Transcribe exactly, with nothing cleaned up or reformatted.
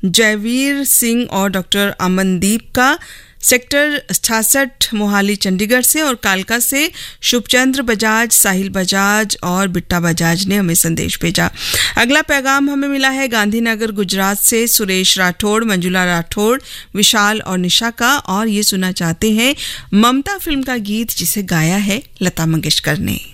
जयवीर सिंह और डॉक्टर अमनदीप का सेक्टर छियासठ मोहाली चंडीगढ़ से, और कालका से शुभचंद्र बजाज, साहिल बजाज और बिट्टा बजाज ने हमें संदेश भेजा। अगला पैगाम हमें मिला है गांधीनगर गुजरात से सुरेश राठौड़, मंजुला राठौड़, विशाल और निशा का, और ये सुनना चाहते हैं ममता फिल्म का गीत जिसे गाया है लता मंगेशकर ने।